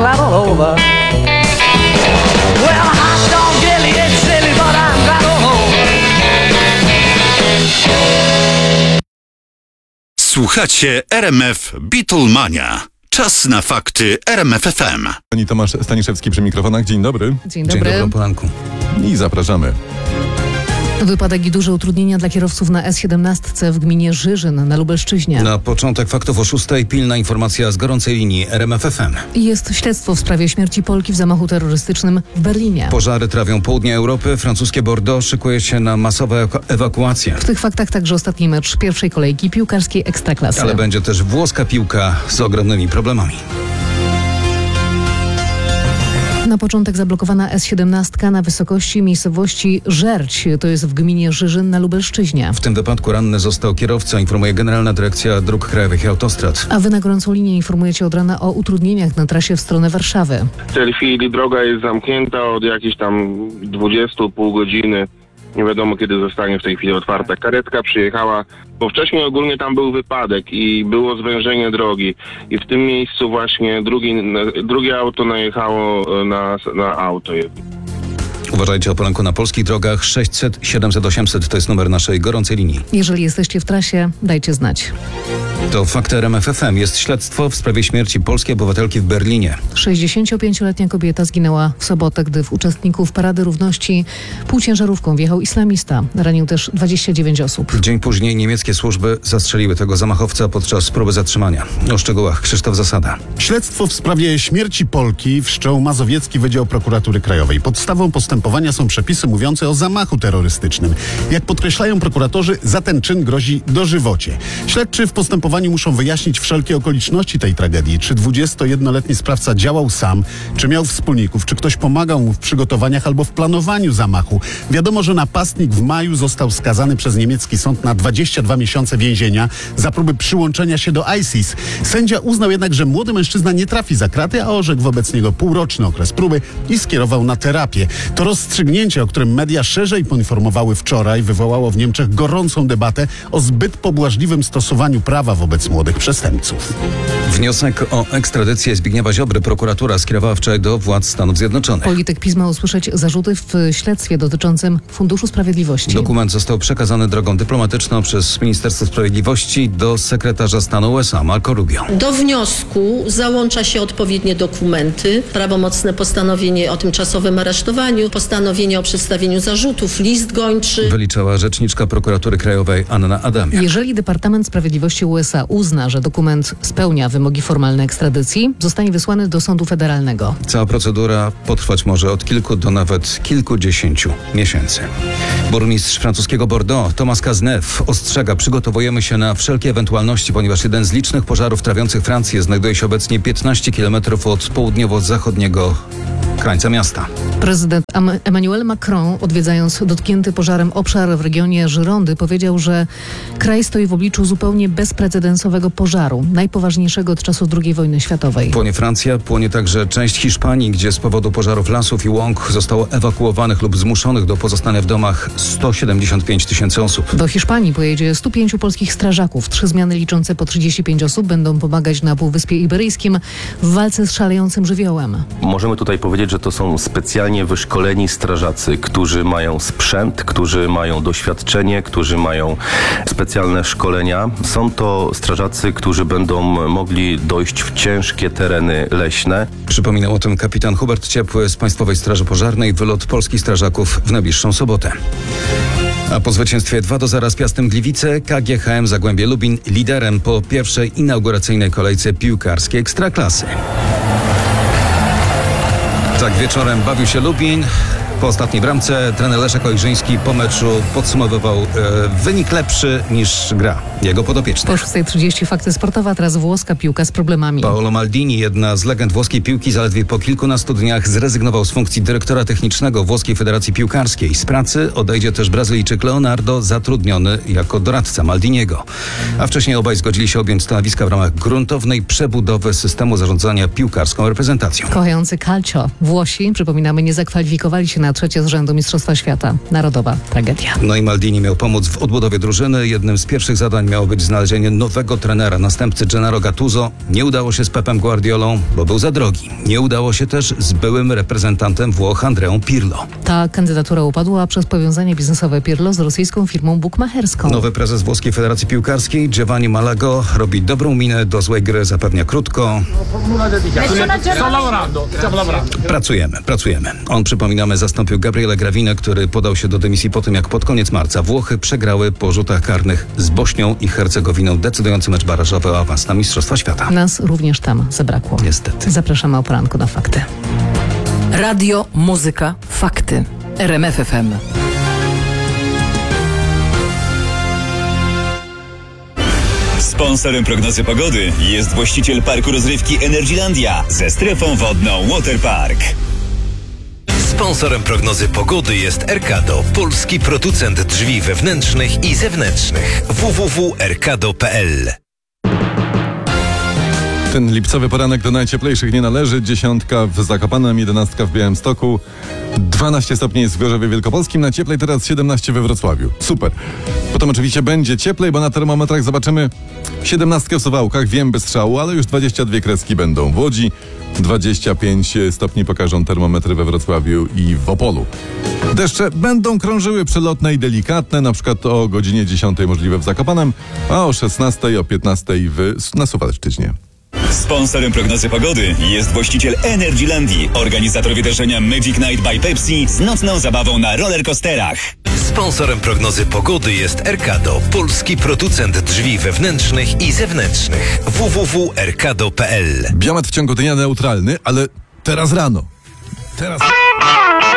glad all over. Well, hush, don't gilly, it's silly, but I'm glad all over. Słuchacie RMF Beatlemania. Czas na fakty RMF FM. Pani Tomasz Staniszewski przy mikrofonach. Dzień dobry. Dzień dobry o poranku. I zapraszamy. Wypadek i duże utrudnienia dla kierowców na S17 w gminie Żyżyn na Lubelszczyźnie. No. Na początek faktów o 6:00 pilna informacja z gorącej linii RMF FM. Jest śledztwo w sprawie śmierci Polki w zamachu terrorystycznym w Berlinie. Pożary trawią południe Europy. Francuskie Bordeaux szykuje się na masowe ewakuacje. W tych faktach także ostatni mecz pierwszej kolejki piłkarskiej Ekstraklasy. Ale będzie też włoska piłka z ogromnymi problemami. Na początek zablokowana S17 na wysokości miejscowości Żerć, to jest w gminie Żyżyn na Lubelszczyźnie. W tym wypadku ranny został kierowca, informuje Generalna Dyrekcja Dróg Krajowych i Autostrad. A wy na gorącą linię informujecie od rana o utrudnieniach na trasie w stronę Warszawy. W tej chwili droga jest zamknięta od jakichś tam 20, pół godziny. Nie wiadomo, kiedy zostanie w tej chwili otwarta. Karetka przyjechała, bo wcześniej ogólnie tam był wypadek i było zwężenie drogi. I w tym miejscu właśnie drugie auto najechało na auto. Uważajcie o poranku na polskich drogach. 600 700 800 to jest numer naszej gorącej linii. Jeżeli jesteście w trasie, dajcie znać. To fakty RMF FM. Jest śledztwo w sprawie śmierci polskiej obywatelki w Berlinie. 65-letnia kobieta zginęła w sobotę, gdy w uczestników Parady Równości półciężarówką wjechał islamista. Ranił też 29 osób. Dzień później niemieckie służby zastrzeliły tego zamachowca podczas próby zatrzymania. O szczegółach Krzysztof Zasada. Śledztwo w sprawie śmierci Polki wszczął Mazowiecki Wydział Prokuratury Krajowej. Podstawą postępowania są przepisy mówiące o zamachu terrorystycznym. Jak podkreślają prokuratorzy, za ten czyn grozi dożywocie. Śledczy w postępowaniu muszą wyjaśnić wszelkie okoliczności tej tragedii. Czy 21-letni sprawca działał sam, czy miał wspólników, czy ktoś pomagał mu w przygotowaniach albo w planowaniu zamachu. Wiadomo, że napastnik w maju został skazany przez niemiecki sąd na 22 miesiące więzienia za próby przyłączenia się do ISIS. Sędzia uznał jednak, że młody mężczyzna nie trafi za kraty, a orzekł wobec niego półroczny okres próby i skierował na terapię. To rozstrzygnięcie, o którym media szerzej poinformowały wczoraj, wywołało w Niemczech gorącą debatę o zbyt pobłażliwym stosowaniu prawa wobec młodych przestępców. Wniosek o ekstradycję Zbigniewa Ziobry prokuratura skierowała wczoraj do władz Stanów Zjednoczonych. Polityk PiS ma usłyszeć zarzuty w śledztwie dotyczącym Funduszu Sprawiedliwości. Dokument został przekazany drogą dyplomatyczną przez Ministerstwo Sprawiedliwości do sekretarza stanu USA Marco Rubio. Do wniosku załącza się odpowiednie dokumenty, prawomocne postanowienie o tymczasowym aresztowaniu, postanowienie o przedstawieniu zarzutów, list gończy. Wyliczała rzeczniczka prokuratury krajowej Anna Adamiak. Jeżeli Departament Sprawiedliwości USA uzna, że dokument spełnia wymogi formalne ekstradycji, zostanie wysłany do sądu federalnego. Cała procedura potrwać może od kilku do nawet kilkudziesięciu miesięcy. Burmistrz francuskiego Bordeaux Thomas Cazeneuve ostrzega: przygotowujemy się na wszelkie ewentualności, ponieważ jeden z licznych pożarów trawiących Francję znajduje się obecnie 15 km od południowo-zachodniego krańca miasta. Prezydent Emmanuel Macron, odwiedzając dotknięty pożarem obszar w regionie Girondy, powiedział, że kraj stoi w obliczu zupełnie bezprecedensowego pożaru, najpoważniejszego od czasów II wojny światowej. Płonie Francja, płonie także część Hiszpanii, gdzie z powodu pożarów lasów i łąk zostało ewakuowanych lub zmuszonych do pozostania w domach 175 tysięcy osób. Do Hiszpanii pojedzie 105 polskich strażaków. 3 zmiany liczące po 35 osób będą pomagać na Półwyspie Iberyjskim w walce z szalejącym żywiołem. Możemy tutaj powiedzieć, że to są specjalnie wyszkoleni strażacy, którzy mają sprzęt, którzy mają doświadczenie, którzy mają specjalne szkolenia. Są to strażacy, którzy będą mogli dojść w ciężkie tereny leśne. Przypominał o tym kapitan Hubert Ciepły z Państwowej Straży Pożarnej. Wylot polskich strażaków w najbliższą sobotę. A po zwycięstwie 2-0 z Piastem Gliwice KGHM Zagłębie Lubin liderem po pierwszej inauguracyjnej kolejce piłkarskiej Ekstraklasy. Tak wieczorem bawił się Lubin. Po ostatniej bramce trener Leszek Ojrzyński po meczu podsumowywał wynik lepszy niż gra jego podopieczny. Po 6:30 fakty sportowe, a teraz włoska piłka z problemami. Paolo Maldini, jedna z legend włoskiej piłki, zaledwie po kilkunastu dniach zrezygnował z funkcji dyrektora technicznego Włoskiej Federacji Piłkarskiej. Z pracy odejdzie też Brazylijczyk Leonardo, zatrudniony jako doradca Maldiniego. A wcześniej obaj zgodzili się objąć stanowiska w ramach gruntownej przebudowy systemu zarządzania piłkarską reprezentacją. Kochający calcio. Włosi, przypominamy, nie zakwalifikowali się na 3. z rzędu Mistrzostwa Świata. Narodowa tragedia. No i Maldini miał pomóc w odbudowie drużyny. Jednym z pierwszych zadań miał miało być znalezienie nowego trenera, następcy Gennaro Gattuso. Nie udało się z Pepem Guardiolą, bo był za drogi. Nie udało się też z byłym reprezentantem Włoch Andreą Pirlo. Ta kandydatura upadła przez powiązanie biznesowe Pirlo z rosyjską firmą bukmacherską. Nowy prezes Włoskiej Federacji Piłkarskiej Giovanni Malago robi dobrą minę, do złej gry zapewnia krótko. Pracujemy. On, przypominamy, zastąpił Gabriele Gravinę, który podał się do dymisji po tym, jak pod koniec marca Włochy przegrały po rzutach karnych z Bośnią i Hercegowiną decydujący mecz barażowy o awans na Mistrzostwa Świata. Nas również tam zabrakło. Niestety. Zapraszamy o poranku na fakty. Radio, muzyka, fakty. RMF FM. Sponsorem prognozy pogody jest właściciel parku rozrywki Energylandia ze strefą wodną Waterpark. Sponsorem prognozy pogody jest Erkado, polski producent drzwi wewnętrznych i zewnętrznych. www.erkado.pl. Ten lipcowy poranek do najcieplejszych nie należy. 10 w Zakopanem, 11 w Białymstoku, 12 stopni jest w Gorzowie Wielkopolskim, najcieplej teraz 17 we Wrocławiu. Super. Potem oczywiście będzie cieplej, bo na termometrach zobaczymy 17 w Suwałkach, wiem bez strzału, ale już 22 kreski będą w Łodzi. 25 stopni pokażą termometry we Wrocławiu i w Opolu. Deszcze będą krążyły przelotne i delikatne, na przykład o godzinie 10 możliwe w Zakopanem, a o 16 o 15 na Suwalszczyźnie. Sponsorem prognozy pogody jest właściciel Energylandii, organizator wydarzenia Magic Night by Pepsi z nocną zabawą na rollercoasterach. Sponsorem prognozy pogody jest Erkado, polski producent drzwi wewnętrznych i zewnętrznych. www.erkado.pl. Biometr w ciągu dnia neutralny, ale teraz rano.